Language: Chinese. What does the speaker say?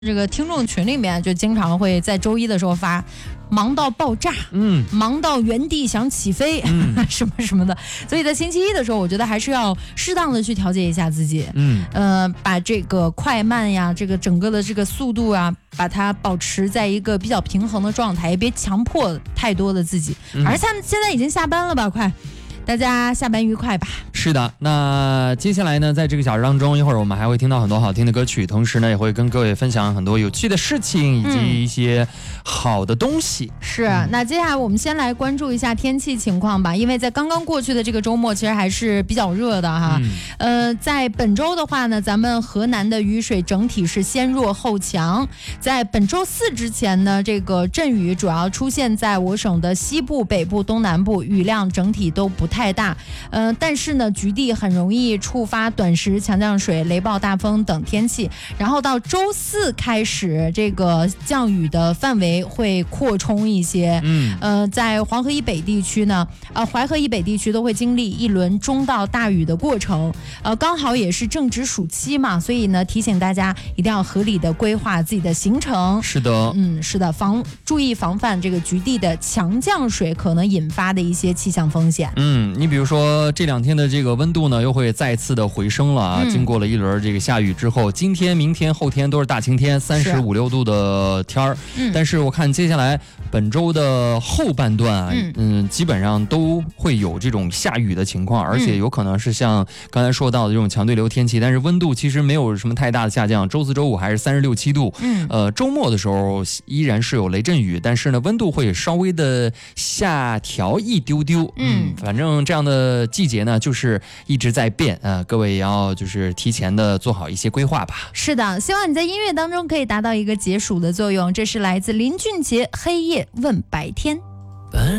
这个听众群里面就经常会在周一的时候发忙到爆炸，忙到原地想起飞，什么什么的。所以在星期一的时候，我觉得还是要适当的去调节一下自己，把这个快慢呀，这个整个的这个速度啊，把它保持在一个比较平衡的状态，也别强迫太多的自己。而现在已经下班了吧，快。大家下班愉快吧。 是的，那接下来呢，在这个小时当中，一会儿我们还会听到很多好听的歌曲，同时呢，也会跟各位分享很多有趣的事情以及一些好的东西。 是，那接下来我们先来关注一下天气情况吧，因为在刚刚过去的这个周末，其实还是比较热的哈。在本周的话呢，咱们河南的雨水整体是先弱后强，在本周四之前呢，这个阵雨主要出现在我省的西部、北部、东南部，雨量整体都不太大，但是呢，局地很容易触发短时强降水、雷暴大风等天气。然后到周四开始，这个降雨的范围会扩充一些。在黄河以北地区呢，淮河以北地区都会经历一轮中到大雨的过程。刚好也是正值暑期嘛，所以呢，提醒大家一定要合理的规划自己的行程。 是的， 是的，注意防范这个局地的强降水可能引发的一些气象风险。 你比如说这两天的这个温度呢，又会再次的回升了啊。经过了一轮这个下雨之后，今天、明天、后天都是大晴天，35、6度的天儿。但是我看接下来本周的后半段啊，基本上都会有这种下雨的情况，而且有可能是像刚才说到的这种强对流天气，但是温度其实没有什么太大的下降。周四周五还是36、7度。周末的时候依然是有雷阵雨，但是呢，温度会稍微的下调一丢丢。反正这样的季节呢，就是一直在变啊，各位也要就是提前的做好一些规划吧。 是的，希望你在音乐当中可以达到一个解暑的作用。这是来自林俊杰《黑夜问白天》。